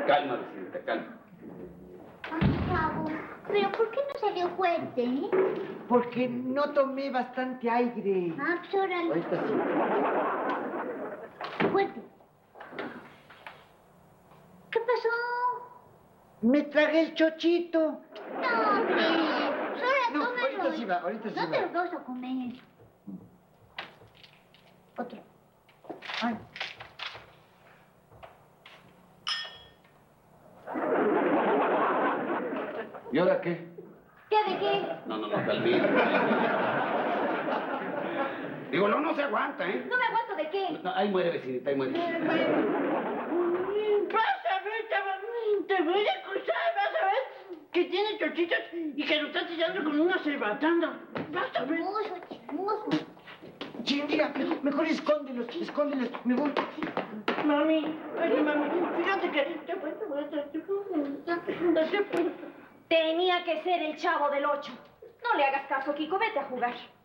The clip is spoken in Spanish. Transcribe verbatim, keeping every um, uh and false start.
Calma, vecinita, calma. Ay, Chavo, pero ¿por qué no salió fuerte, eh? Porque no tomé bastante aire. Ah, pues órale. Ahorita sí. Fuerte. ¿Qué pasó? Me tragué el chochito. No, hombre. Pues ahora No, tómalo. ahorita sí va, ahorita sí No va. te lo vas a comer. Otro. Ay. ¿Y ahora qué? ¿Qué de qué? No, no, no, calmita. Digo, no, no se aguanta, ¿eh? No me aguanto de qué. No, ahí muere, vecinita, ahí muere. Vas a ver, Chava, te voy a acusar, vas a ver que tiene chochitos y que lo está tirando con una cerbatana. Vas a ver. Chismoso, chismoso. Chinga, mejor escóndelos, escóndelos. Me voy. Mami, oye, mami, fíjate que te Tenía que ser el Chavo del Ocho. No le hagas caso, Kiko, vete a jugar.